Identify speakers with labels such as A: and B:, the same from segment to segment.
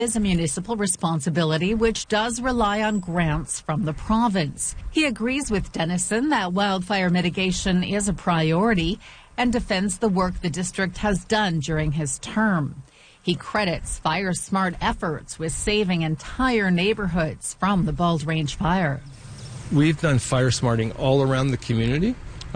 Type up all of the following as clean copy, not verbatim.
A: Is a municipal responsibility which does rely on grants from the province. He agrees with Dennison that wildfire mitigation is a priority and defends the work the district has done during his term. He credits Fire Smart efforts with saving entire neighborhoods from the Bald Range fire.
B: We've done fire smarting all around the community.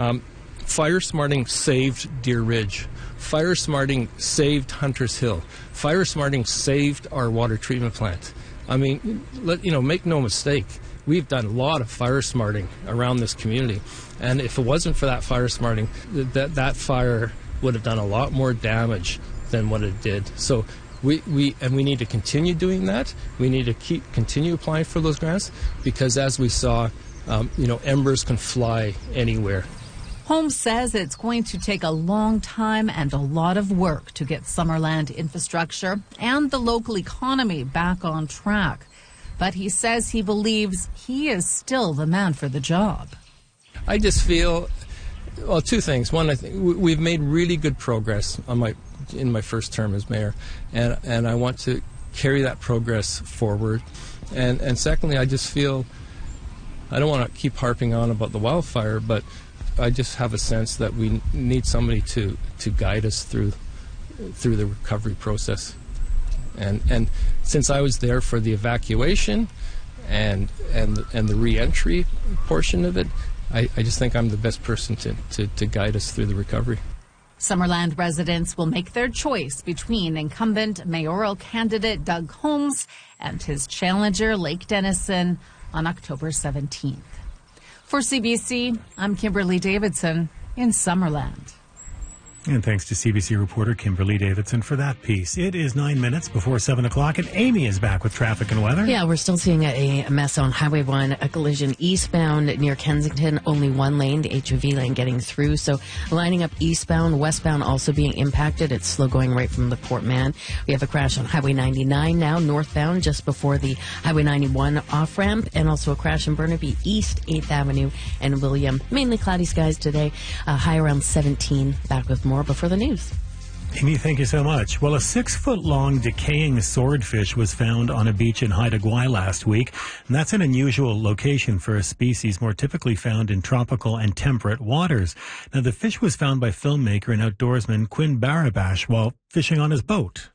B: Fire smarting saved Deer Ridge. Fire smarting saved Hunters Hill. Fire smarting saved our water treatment plant. I mean, make no mistake. We've done a lot of fire smarting around this community. And if it wasn't for that fire smarting, that fire would have done a lot more damage than what it did. So we need to continue doing that. We need to continue applying for those grants because as we saw, embers can fly anywhere.
A: Holmes says it's going to take a long time and a lot of work to get Summerland infrastructure and the local economy back on track. But he says he believes he is still the man for the job.
B: I just feel, two things. One, I think we've made really good progress in my first term as mayor, and I want to carry that progress forward. And secondly, I just feel, I don't want to keep harping on about the wildfire, but I just have a sense that we need somebody to guide us through the recovery process. And since I was there for the evacuation and the re-entry portion of it, I just think I'm the best person to guide us through the recovery.
A: Summerland residents will make their choice between incumbent mayoral candidate Doug Holmes and his challenger Lake Dennison on October 17th. For CBC, I'm Kimberly Davidson in Summerland.
C: And thanks to CBC reporter Kimberly Davidson for that piece. It is 9 minutes before 7 o'clock, and Amy is back with traffic and weather.
D: Yeah, we're still seeing a mess on Highway 1, a collision eastbound near Kensington, only one lane, the HOV lane getting through. So lining up eastbound, westbound also being impacted. It's slow going right from the Port Mann. We have a crash on Highway 99 now, northbound, just before the Highway 91 off-ramp, and also a crash in Burnaby East, 8th Avenue and William. Mainly cloudy skies today, high around 17. Back with more before the news.
C: Amy, thank you so much. Well, a 6-foot-long decaying swordfish was found on a beach in Haida Gwaii last week, and that's an unusual location for a species more typically found in tropical and temperate waters. Now, the fish was found by filmmaker and outdoorsman Quinn Barabash while fishing on his boat.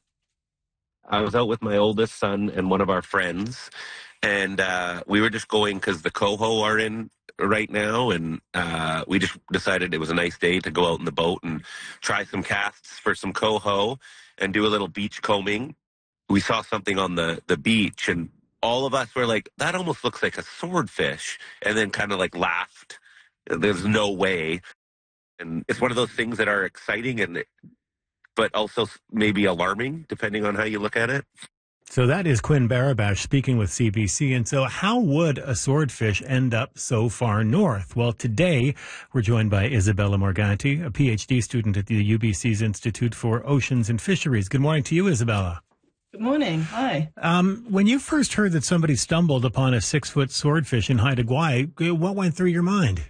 E: I was out with my oldest son and one of our friends, and we were just going because the coho are in right now, and we just decided it was a nice day to go out in the boat and try some casts for some coho and do a little beach combing. We saw something on the beach, and all of us were like, that almost looks like a swordfish, and then kind of like laughed. There's no way. And it's one of those things that are exciting but also maybe alarming, depending on how you look at it.
C: So that is Quinn Barabash speaking with CBC. And so how would a swordfish end up so far north? Well, today we're joined by Isabella Morganti, a PhD student at the UBC's Institute for Oceans and Fisheries. Good morning to you, Isabella.
F: Good morning. Hi.
C: When you first heard that somebody stumbled upon a 6-foot swordfish in Haida Gwaii, what went through your mind?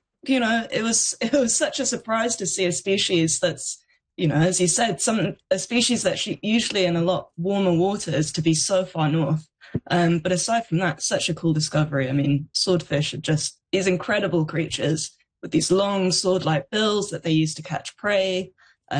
F: It was such a surprise to see a species that's, as you said, a species that's usually in a lot warmer waters to be so far north. But aside from that, such a cool discovery. I mean, swordfish are just these incredible creatures with these long sword-like bills that they use to catch prey.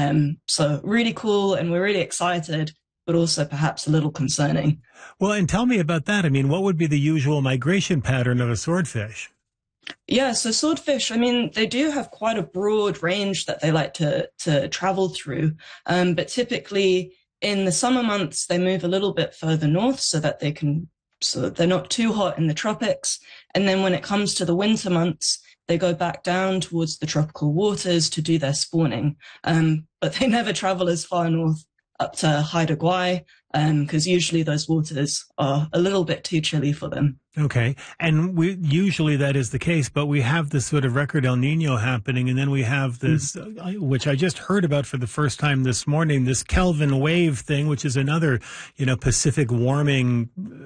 F: So really cool, and we're really excited, but also perhaps a little concerning.
C: Well, and tell me about that. I mean, what would be the usual migration pattern of a swordfish?
F: Yeah, so swordfish, I mean, they do have quite a broad range that they like to travel through. But typically in the summer months, they move a little bit further north so that they're not too hot in the tropics. And then when it comes to the winter months, they go back down towards the tropical waters to do their spawning. But they never travel as far north up to Haida Gwaii, because usually those waters are a little bit too chilly for them.
C: Okay. And usually that is the case, but we have this sort of record El Nino happening, and then we have this, which I just heard about for the first time this morning, this Kelvin wave thing, which is another, Pacific warming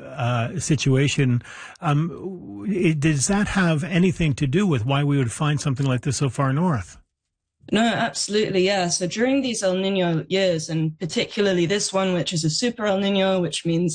C: situation. Does that have anything to do with why we would find something like this so far north?
F: No, absolutely, yeah. So during these El Nino years, and particularly this one, which is a super El Nino, which means